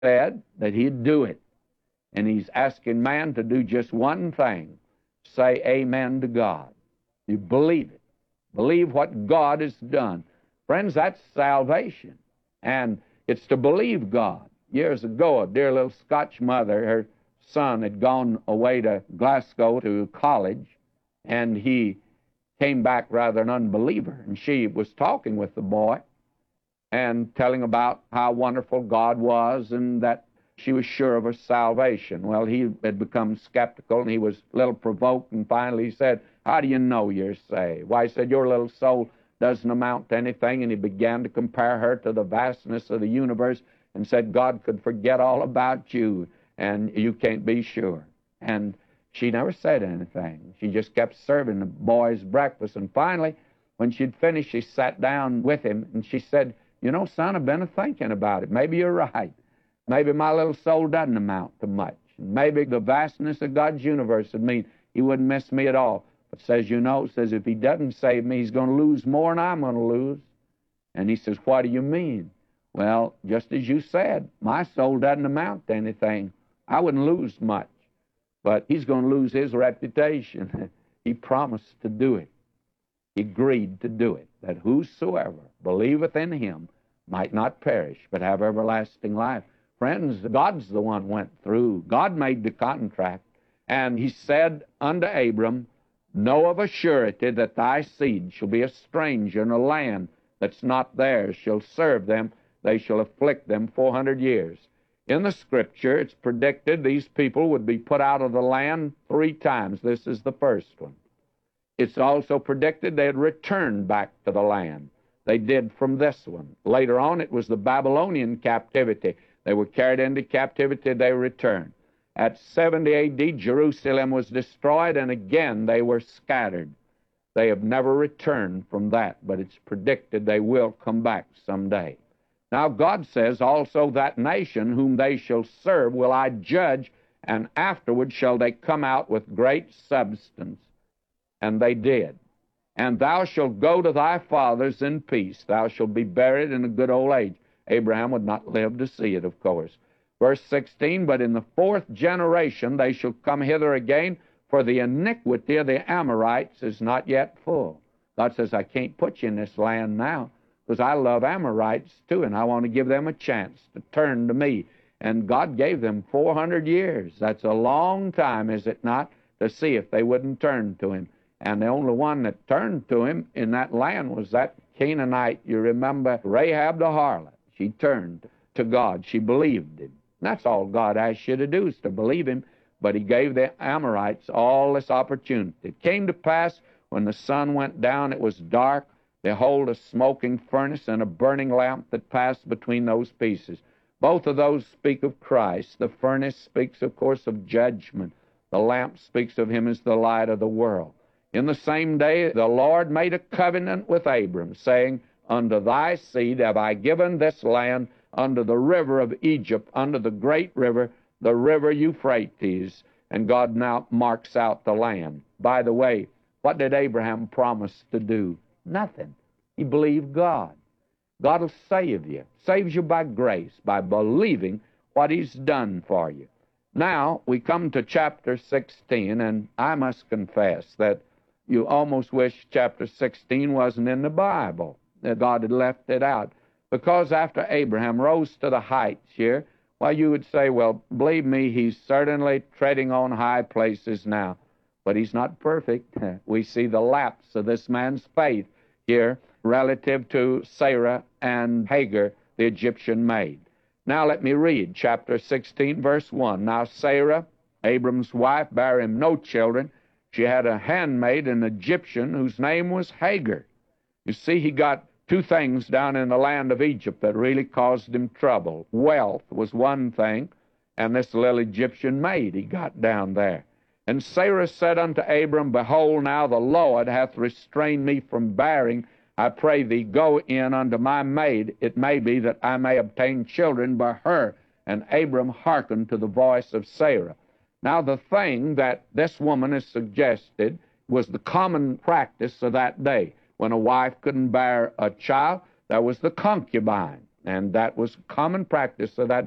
said that he'd do it. And he's asking man to do just one thing: say amen to God. You believe it. Believe what God has done. Friends, that's salvation. And it's to believe God. Years ago, a dear little Scotch mother, her son had gone away to Glasgow to college, and he came back rather an unbeliever. And she was talking with the boy and telling about how wonderful God was and that she was sure of her salvation. Well, he had become skeptical, and he was a little provoked, and finally he said, "How do you know you're saved?" "Why," he said, "your little soul doesn't amount to anything." And he began to compare her to the vastness of the universe and said, God could forget all about you, and you can't be sure. And she never said anything. She just kept serving the boys breakfast. And finally, when she'd finished, she sat down with him, and she said, "You know, son, I've been thinking about it. Maybe you're right. Maybe my little soul doesn't amount to much. Maybe the vastness of God's universe would mean he wouldn't miss me at all. But says, you know, says, if he doesn't save me, he's going to lose more than I'm going to lose." And he says, "What do you mean?" "Well, just as you said, my soul doesn't amount to anything. I wouldn't lose much. But he's going to lose his reputation." He promised to do it. He agreed to do it, that whosoever believeth in him might not perish, but have everlasting life. Friends, God's the one went through. God made the contract. And he said unto Abram, "Know of a surety that thy seed shall be a stranger in a land that's not theirs, shall serve them, they shall afflict them 400 years. In the Scripture, it's predicted these people would be put out of the land 3 times. This is the first one. It's also predicted they'd return back to the land. They did from this one. Later on, it was the Babylonian captivity. They were carried into captivity, they returned. At 70 A.D., Jerusalem was destroyed, and again they were scattered. They have never returned from that, but it's predicted they will come back someday. Now God says also, that nation whom they shall serve will I judge, and afterward shall they come out with great substance. And they did. And thou shalt go to thy fathers in peace. Thou shalt be buried in a good old age. Abraham would not live to see it, of course. Verse 16, but in the 4th generation they shall come hither again, for the iniquity of the Amorites is not yet full. God says, I can't put you in this land now, because I love Amorites too, and I want to give them a chance to turn to me. And God gave them 400 years. That's a long time, is it not, to see if they wouldn't turn to him. And the only one that turned to him in that land was that Canaanite. You remember Rahab the harlot. She turned to God. She believed him. And that's all God asked you to do, is to believe him. But he gave the Amorites all this opportunity. It came to pass, when the sun went down, it was dark. Behold, a smoking furnace and a burning lamp that passed between those pieces. Both of those speak of Christ. The furnace speaks, of course, of judgment. The lamp speaks of him as the light of the world. In the same day the Lord made a covenant with Abram, saying, Unto thy seed have I given this land, under the river of Egypt, under the great river, the river Euphrates. And God now marks out the land. By the way, what did Abraham promise to do? Nothing. He believed God. God will save you. Saves you by grace, by believing what he's done for you. Now, we come to chapter 16, and I must confess that you almost wish chapter 16 wasn't in the Bible, that God had left it out. Because after Abraham rose to the heights here, well, you would say, well, believe me, he's certainly treading on high places now. But he's not perfect. We see the lapse of this man's faith here relative to Sarah and Hagar, the Egyptian maid. Now let me read chapter 16, verse 1. Now Sarah, Abram's wife, bare him no children. She had a handmaid, an Egyptian, whose name was Hagar. You see, he got 2 things down in the land of Egypt that really caused him trouble. Wealth was one thing, and this little Egyptian maid he got down there. And Sarah said unto Abram, Behold, now the Lord hath restrained me from bearing. I pray thee, go in unto my maid. It may be that I may obtain children by her. And Abram hearkened to the voice of Sarah. Now the thing that this woman has suggested was the common practice of that day. When a wife couldn't bear a child, there was the concubine. And that was common practice of that day.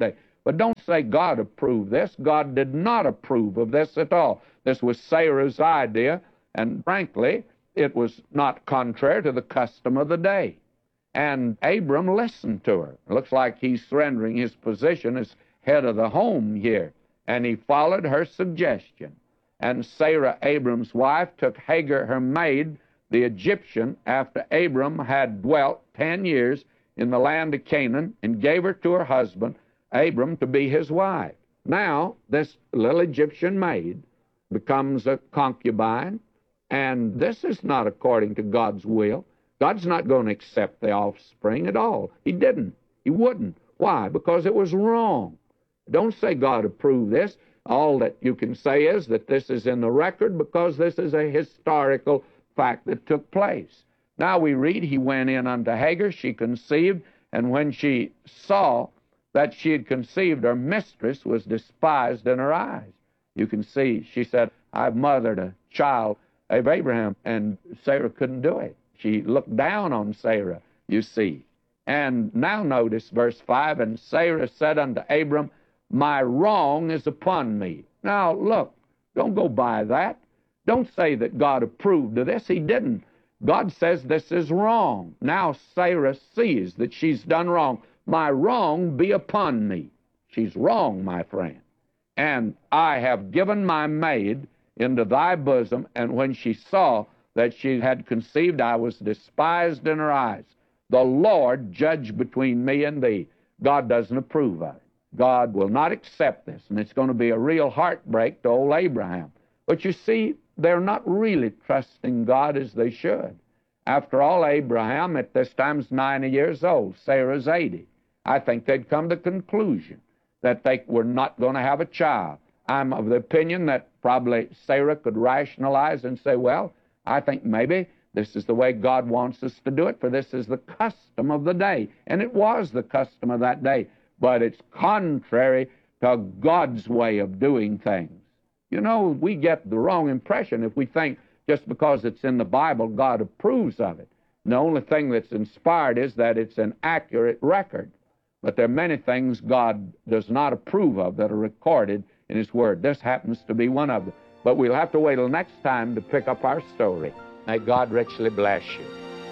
But don't say God approved this. God did not approve of this at all. This was Sarah's idea, and frankly, it was not contrary to the custom of the day. And Abram listened to her. It looks like he's surrendering his position as head of the home here. And he followed her suggestion. And Sarah, Abram's wife, took Hagar, her maid, the Egyptian, after Abram had dwelt 10 years in the land of Canaan, and gave her to her husband, Abram, to be his wife. Now, this little Egyptian maid becomes a concubine, and this is not according to God's will. God's not going to accept the offspring at all. He didn't. He wouldn't. Why? Because it was wrong. Don't say God approved this. All that you can say is that this is in the record because this is a historical fact that took place. Now we read, he went in unto Hagar, she conceived, and when she saw that she had conceived, her mistress was despised in her eyes. You can see, she said, I've mothered a child of Abraham, and Sarah couldn't do it. She looked down on Sarah, you see. And now notice verse 5, and Sarah said unto Abram, my wrong is upon me. Now look, don't go by that. Don't say that God approved of this. He didn't. God says this is wrong. Now Sarah sees that she's done wrong. My wrong be upon me. She's wrong, my friend. And I have given my maid into thy bosom, and when she saw that she had conceived, I was despised in her eyes. The Lord judge between me and thee. God doesn't approve of it. God will not accept this, and it's going to be a real heartbreak to old Abraham. But you see, they're not really trusting God as they should. After all, Abraham at this time is 90 years old. Sarah's 80. I think they'd come to the conclusion that they were not going to have a child. I'm of the opinion that probably Sarah could rationalize and say, well, I think maybe this is the way God wants us to do it, for this is the custom of the day. And it was the custom of that day, but it's contrary to God's way of doing things. You know, we get the wrong impression if we think just because it's in the Bible, God approves of it. And the only thing that's inspired is that it's an accurate record. But there are many things God does not approve of that are recorded in His Word. This happens to be one of them. But we'll have to wait till next time to pick up our story. May God richly bless you.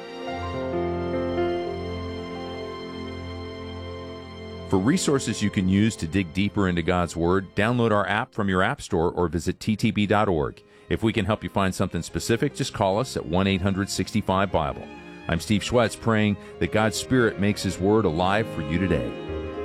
For resources you can use to dig deeper into God's Word, download our app from your app store or visit ttb.org. If we can help you find something specific, just call us at 1-800-65-BIBLE. I'm Steve Schwetz, praying that God's Spirit makes His Word alive for you today.